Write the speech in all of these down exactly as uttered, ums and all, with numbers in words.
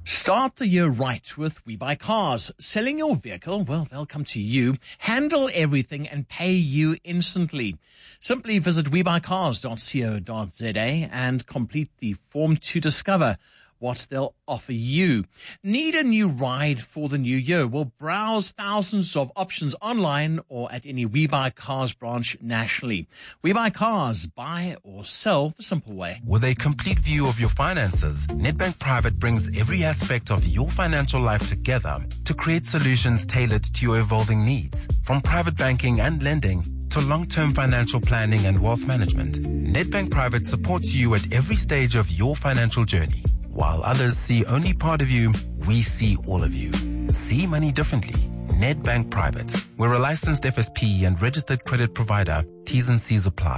Start the year right with WeBuyCars. Selling your vehicle, well, they'll come to you, handle everything and pay you instantly. Simply visit we buy cars dot co dot za and complete the form to discover what they'll offer you. Need a new ride for the new year? Well, browse thousands of options online or at any WeBuyCars branch nationally. WeBuyCars, buy or sell the simple way. With a complete view of your finances, Nedbank Private brings every aspect of your financial life together to create solutions tailored to your evolving needs. From private banking and lending to long-term financial planning and wealth management, Nedbank Private supports you at every stage of your financial journey. While others see only part of you, we see all of you. See money differently. Nedbank Private. We're a licensed F S P and registered credit provider. T's and C's apply.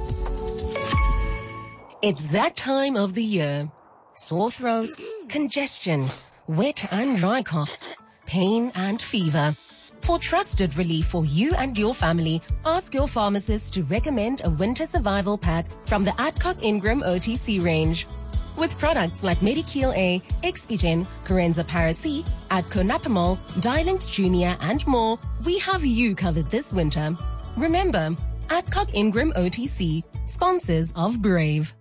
It's that time of the year. Sore throats, congestion, wet and dry coughs, pain and fever. For trusted relief for you and your family, ask your pharmacist to recommend a winter survival pack from the Adcock Ingram O T C range. With products like Medikil A, Expigen, Corenza Paracy, Adco Napamol, Dialint Junior and more, we have you covered this winter. Remember, Adcock Ingram O T C, sponsors of Brave.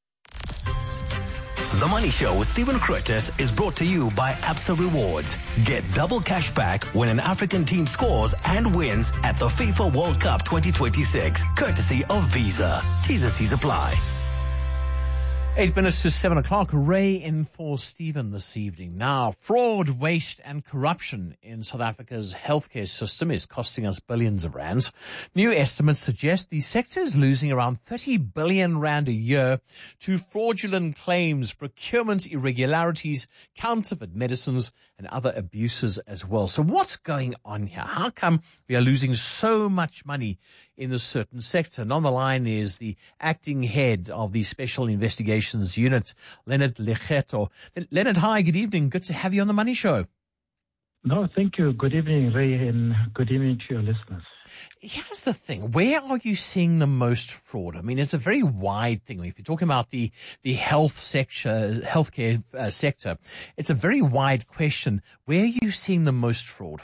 The Money Show with Stephen Curtis is brought to you by Absa Rewards. Get double cash back when an African team scores and wins at the FIFA World Cup twenty twenty-six, courtesy of Visa. T's and C's apply. Eight minutes to seven o'clock. Ray in for Stephen this evening. Now, fraud, waste and corruption in South Africa's healthcare system is costing us billions of rands. New estimates suggest the sector is losing around thirty billion rand a year to fraudulent claims, procurement irregularities, counterfeit medicines and other abuses as well. So what's going on here? How come we are losing so much money in this certain sector? And on the line is the acting head of the Special Investigations Unit, Leonard Lekgetho. Leonard, hi, good evening. Good to have you on the Money Show. No, thank you. Good evening, Ray, and good evening to your listeners. Here's the thing. Where are you seeing the most fraud? I mean, it's a very wide thing. If you're talking about the, the health sector, healthcare uh, sector, it's a very wide question. Where are you seeing the most fraud?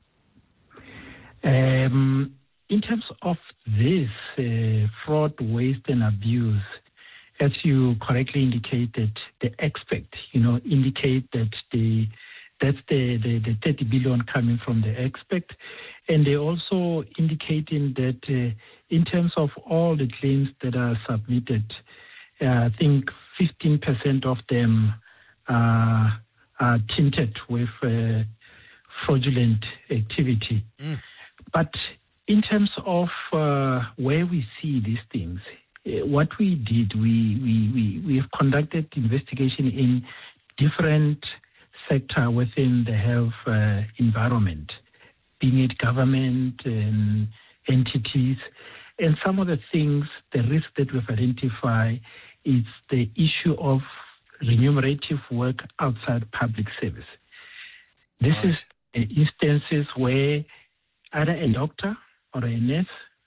Um, in terms of this uh, fraud, waste and abuse, as you correctly indicated, the expect, you know, indicate that the that's the, the, the thirty billion coming from the expect. And they also indicating that uh, in terms of all the claims that are submitted, uh, I think fifteen percent of them uh, are tinted with uh, fraudulent activity. Mm. But in terms of uh, where we see these things, uh, what we did, we, we, we, we have conducted investigation in different sector within the health uh, environment, being it government and entities. And some of the things, the risk that we've identified is the issue of remunerative work outside public service. This right. is instances where either a doctor or a nurse,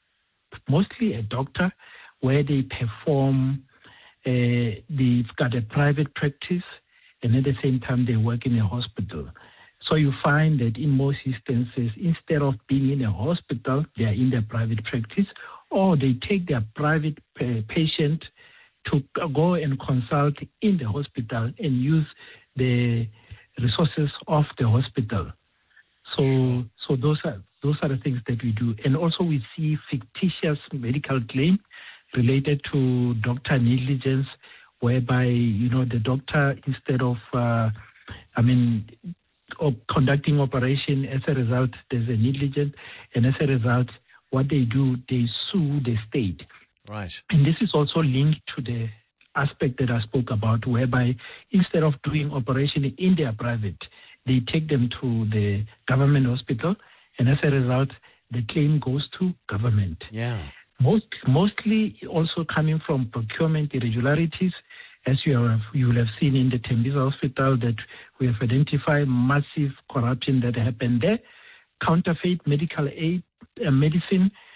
mostly a doctor, where they perform, uh, they've got a private practice, and at the same time they work in a hospital. So you find that in most instances, instead of being in a hospital, they are in their private practice, or they take their private uh, patient to go and consult in the hospital and use the resources of the hospital. So, so those are those are the things that we do. And also we see fictitious medical claim related to doctor negligence, whereby, you know, the doctor, instead of, uh, I mean, of conducting operation, as a result, there's a negligence, and as a result, what they do, they sue the state. Right. And this is also linked to the aspect that I spoke about, whereby instead of doing operation in their private, they take them to the government hospital, and as a result, the claim goes to government. Yeah. Most, mostly also coming from procurement irregularities. As you have, you will have seen in the Tembisa Hospital that we have identified massive corruption that happened there, counterfeit medical aid, uh, medicine,